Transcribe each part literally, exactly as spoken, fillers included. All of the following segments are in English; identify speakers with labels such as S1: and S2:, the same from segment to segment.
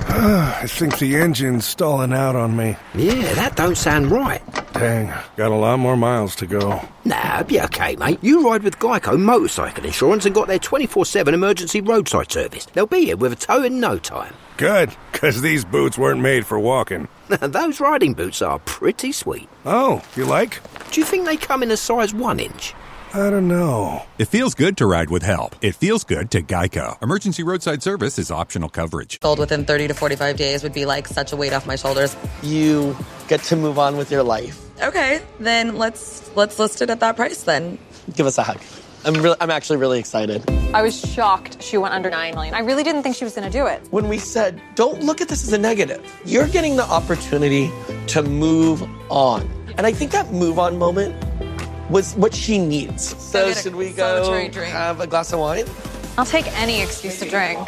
S1: I think the engine's stalling out on me.
S2: Yeah, that don't sound right.
S1: Dang, got a lot more miles to go.
S2: Nah, it'll be okay, mate. You ride with Geico Motorcycle Insurance and got their twenty-four seven emergency roadside service. They'll be here with a tow in no time.
S1: Good, because these boots weren't made for walking.
S2: Those riding boots are pretty sweet.
S1: Oh, you like?
S2: Do you think they come in a size one inch?
S1: I don't know.
S3: It feels good to ride with help. It feels good to Geico. Emergency roadside service is optional coverage.
S4: Sold within thirty to forty-five days would be like such a weight off my shoulders.
S5: You get to move on with your life.
S4: Okay, then let's let's list it at that price then.
S5: Give us a hug. I'm really, I'm actually really excited.
S6: I was shocked she went under nine million. I really didn't think she was going to do it.
S5: When we said, don't look at this as a negative. You're getting the opportunity to move on. And I think that move on moment was what she needs. So should we go have a glass of wine?
S6: I'll take any excuse to drink.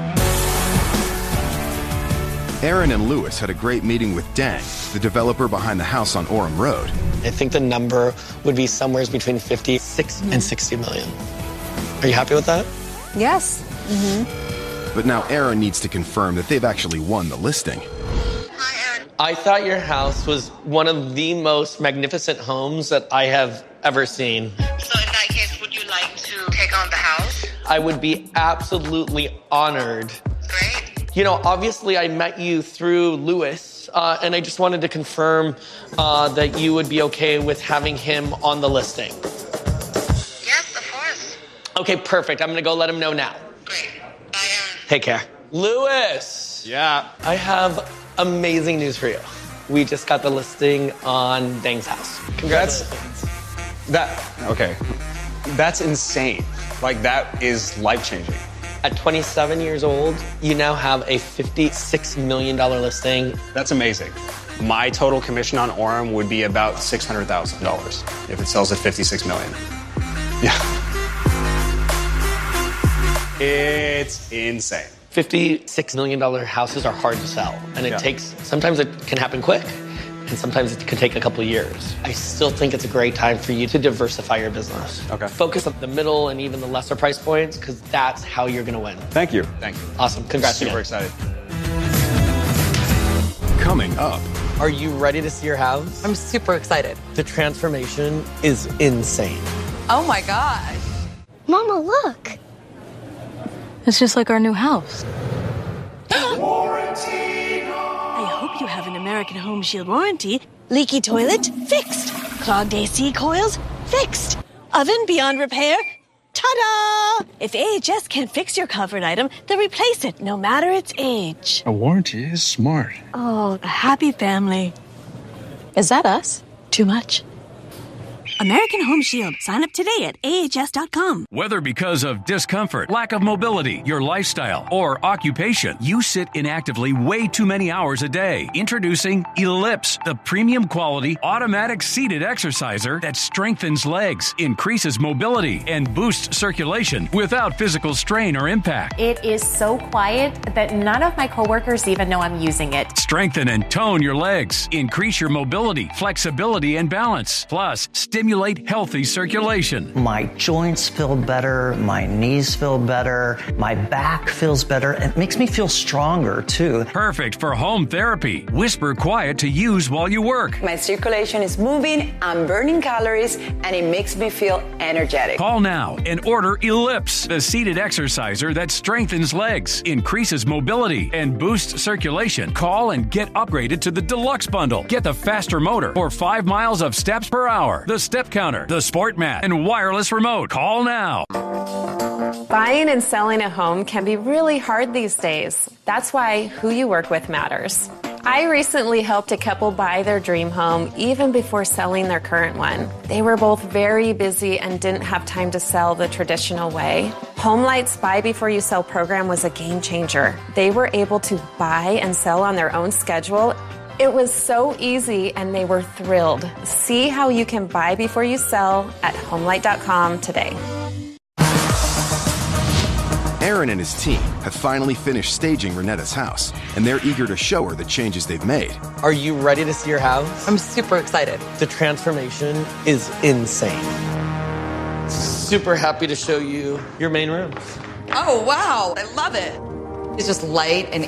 S7: Aaron and Lewis had a great meeting with Dang, the developer behind the house on Orem Road.
S5: I think the number would be somewhere between fifty-six and sixty million. Are you happy with that?
S6: Yes. Mm-hmm.
S7: But now Aaron needs to confirm that they've actually won the listing.
S5: I thought your house was one of the most magnificent homes that I have ever seen.
S8: So in that case, would you like to take on the house?
S5: I would be absolutely honored.
S8: Great.
S5: You know, obviously I met you through Lewis, uh, and I just wanted to confirm uh, that you would be okay with having him on the listing.
S8: Yes, of course.
S5: Okay, perfect. I'm going to go let him know now.
S8: Great. Bye, Aaron.
S5: Take care. Lewis!
S9: Yeah?
S5: I have amazing news for you. We just got the listing on Dang's house. Congratulations.
S9: That, okay. That's insane. Like, that is life-changing.
S5: At twenty-seven years old, you now have a fifty-six million dollars listing.
S9: That's amazing. My total commission on Orem would be about six hundred thousand dollars if it sells at fifty-six million dollars. Yeah. It's insane.
S5: fifty-six million dollars houses are hard to sell, and it
S9: Yeah.
S5: takes, sometimes it can happen quick, and sometimes it can take a couple of years. I still think it's a great time for you to diversify your business.
S9: Okay.
S5: Focus on the middle and even the lesser price points, because that's how you're going to win.
S9: Thank you. Thank you.
S5: Awesome. Congrats
S9: Super
S5: again.
S9: excited.
S7: Coming up,
S5: Are you ready to see your house?
S4: I'm super excited.
S5: The transformation is insane.
S4: Oh my gosh.
S10: Mama, look.
S6: It's just like our new house.
S11: I hope you have an American Home Shield warranty. Leaky toilet? Fixed. Clogged A C coils? Fixed. Oven beyond repair? Ta-da! If A H S can't fix your covered item, they'll replace it, no matter its age.
S12: A warranty is smart.
S11: Oh, a happy family.
S6: Is that us?
S11: Too much. American Home Shield. Sign up today at A H S dot com.
S13: Whether because of discomfort, lack of mobility, your lifestyle, or occupation, you sit inactively way too many hours a day. Introducing Ellipse, the premium quality automatic seated exerciser that strengthens legs, increases mobility, and boosts circulation without physical strain or impact.
S14: It is so quiet that none of my coworkers even know I'm using it.
S13: Strengthen and tone your legs. Increase your mobility, flexibility, and balance. Plus, stimulate healthy circulation.
S15: My joints feel better, my knees feel better, my back feels better. It makes me feel stronger, too.
S13: Perfect for home therapy. Whisper quiet to use while you work.
S16: My circulation is moving, I'm burning calories, and it makes me feel energetic.
S13: Call now and order Ellipse, the seated exerciser that strengthens legs, increases mobility, and boosts circulation. Call and get upgraded to the Deluxe Bundle. Get the faster motor or five miles of steps per hour, the step counter, the sport mat, and wireless remote. Call now.
S14: Buying and selling a home can be really hard these days. That's why who you work with matters. I recently helped a couple buy their dream home even before selling their current one. They were both very busy and didn't have time to sell the traditional way. HomeLight's Buy Before You Sell program was a game changer. They were able to buy and sell on their own schedule. It was so easy and they were thrilled. See how you can buy before you sell at homelight dot com today.
S7: Aaron and his team have finally finished staging Renetta's house, and they're eager to show her the changes they've made.
S5: Are you ready to see your house?
S4: I'm super excited.
S5: The transformation is insane. Super happy to show you your main room.
S4: Oh, wow. I love it. It's just light and